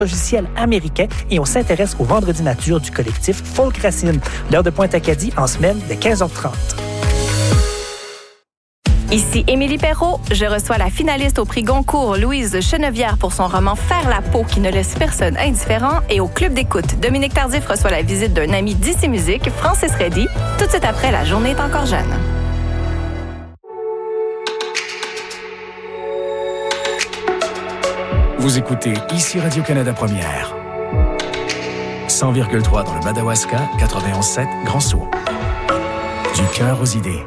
logiciel américain et on s'intéresse au vendredi nature du collectif Folk Racine. L'heure de Pointe-Acadie en semaine de 15h30. Ici Émilie Perrault. Je reçois la finaliste au prix Goncourt, Louise Chenevière, pour son roman Faire la peau qui ne laisse personne indifférent. Et au Club d'écoute, Dominique Tardif reçoit la visite d'un ami d'ici Musique, Francis Reddy. Tout de suite après, La journée est encore jeune. Vous écoutez ici Radio-Canada Première. 100,3 dans le Madawaska, 91,7 Grand-Sault. Du cœur aux idées.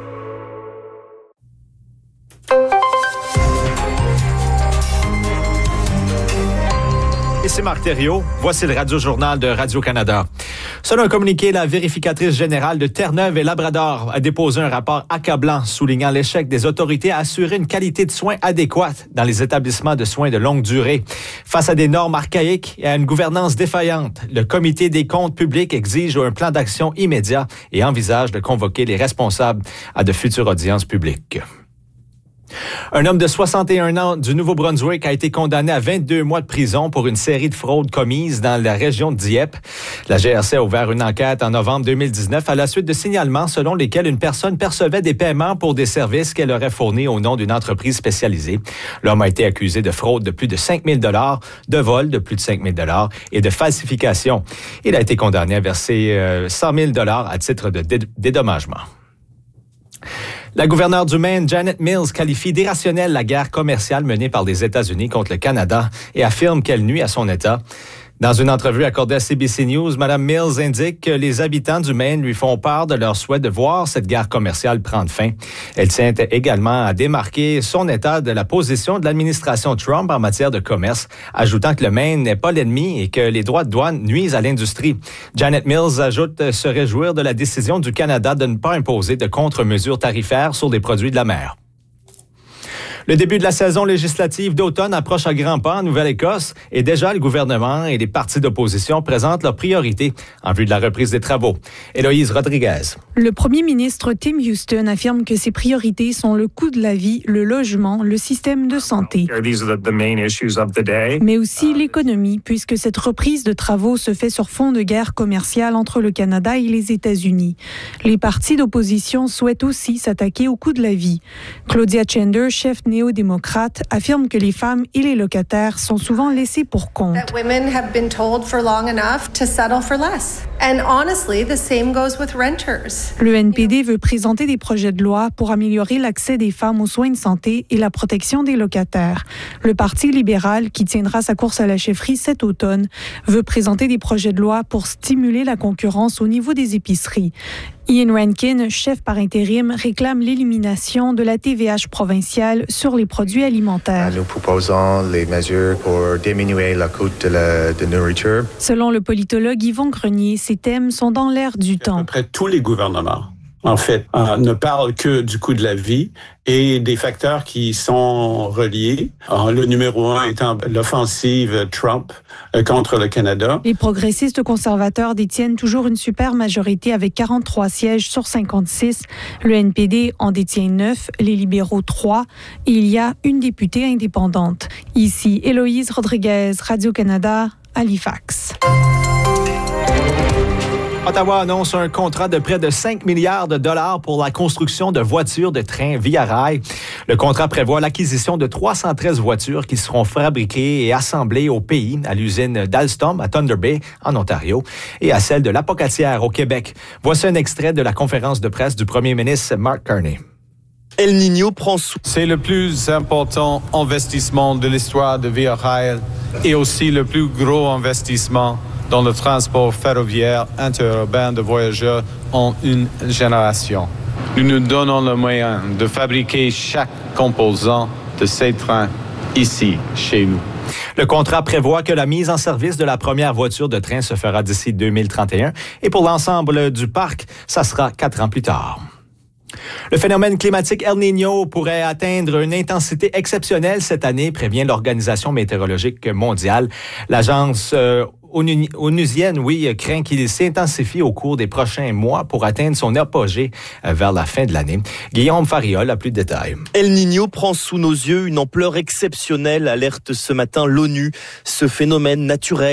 Ici Marc Thériault, voici le Radio-Journal de Radio-Canada. Selon un communiqué, la vérificatrice générale de Terre-Neuve et Labrador a déposé un rapport accablant soulignant l'échec des autorités à assurer une qualité de soins adéquate dans les établissements de soins de longue durée. Face à des normes archaïques et à une gouvernance défaillante, le Comité des comptes publics exige un plan d'action immédiat et envisage de convoquer les responsables à de futures audiences publiques. Un homme de 61 ans du Nouveau-Brunswick a été condamné à 22 mois de prison pour une série de fraudes commises dans la région de Dieppe. La GRC a ouvert une enquête en novembre 2019 à la suite de signalements selon lesquels une personne percevait des paiements pour des services qu'elle aurait fournis au nom d'une entreprise spécialisée. L'homme a été accusé de fraude de plus de 5 000 $, de vol de plus de 5 000 $ et de falsification. Il a été condamné à verser 100 000 $ à titre de dédommagement. La gouverneure du Maine, Janet Mills, qualifie d'irrationnelle la guerre commerciale menée par les États-Unis contre le Canada et affirme qu'elle nuit à son État. Dans une entrevue accordée à CBC News, Mme Mills indique que les habitants du Maine lui font part de leur souhait de voir cette guerre commerciale prendre fin. Elle tient également à démarquer son État de la position de l'administration Trump en matière de commerce, ajoutant que le Maine n'est pas l'ennemi et que les droits de douane nuisent à l'industrie. Janet Mills ajoute se réjouir de la décision du Canada de ne pas imposer de contre-mesures tarifaires sur des produits de la mer. Le début de la saison législative d'automne approche à grands pas en Nouvelle-Écosse et déjà le gouvernement et les partis d'opposition présentent leurs priorités en vue de la reprise des travaux. Héloïse Rodriguez. Le premier ministre Tim Houston affirme que ses priorités sont le coût de la vie, le logement, le système de santé, mais aussi l'économie, puisque cette reprise de travaux se fait sur fond de guerre commerciale entre le Canada et les États-Unis. Les partis d'opposition souhaitent aussi s'attaquer au coût de la vie. Claudia Chender, chef néo-démocrate, affirme que les femmes et les locataires sont souvent laissés pour compte. Le NPD veut présenter des projets de loi pour améliorer l'accès des femmes aux soins de santé et la protection des locataires. Le Parti libéral, qui tiendra sa course à la chefferie cet automne, veut présenter des projets de loi pour stimuler la concurrence au niveau des épiceries. Ian Rankin, chef par intérim, réclame l'élimination de la TVH provinciale sur les produits alimentaires. Nous proposons les mesures pour diminuer le coût de nourriture. Selon le politologue Yvon Grenier, ces thèmes sont dans l'air du temps. À peu près tous les gouvernements, en fait, ne parlent que du coût de la vie et des facteurs qui sont reliés. Le numéro 1 étant l'offensive Trump contre le Canada. Les progressistes conservateurs détiennent toujours une super majorité avec 43 sièges sur 56. Le NPD en détient 9, les libéraux 3 et il y a une députée indépendante. Ici, Héloïse Rodriguez, Radio-Canada, Halifax. Ottawa annonce un contrat de près de 5 milliards de dollars pour la construction de voitures de train via rail. Le contrat prévoit l'acquisition de 313 voitures qui seront fabriquées et assemblées au pays, à l'usine d'Alstom à Thunder Bay, en Ontario, et à celle de l'Apocatière au Québec. Voici un extrait de la conférence de presse du premier ministre Mark Carney. El Niño prend sous. C'est le plus important investissement de l'histoire de Via Rail et aussi le plus gros investissement dans le transport ferroviaire interurbain de voyageurs en une génération. Nous nous donnons le moyen de fabriquer chaque composant de ces trains ici, chez nous. Le contrat prévoit que la mise en service de la première voiture de train se fera d'ici 2031 et pour l'ensemble du parc, ça sera 4 ans plus tard. Le phénomène climatique El Niño pourrait atteindre une intensité exceptionnelle cette année, prévient l'Organisation météorologique mondiale. L'agence onusienne, craint qu'il s'intensifie au cours des prochains mois pour atteindre son apogée vers la fin de l'année. Guillaume Fariol a plus de détails. El Niño prend sous nos yeux une ampleur exceptionnelle, alerte ce matin l'ONU. Ce phénomène naturel